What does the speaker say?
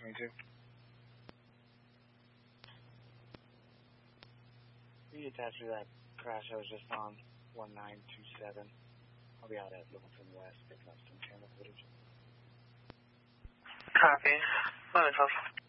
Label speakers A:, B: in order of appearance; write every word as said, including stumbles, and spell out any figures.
A: twenty-two. Can you attach to that crash I was just on, one nine two seven? I'll be out at Littleton West picking up some camera footage.
B: Copy. eleven twelve.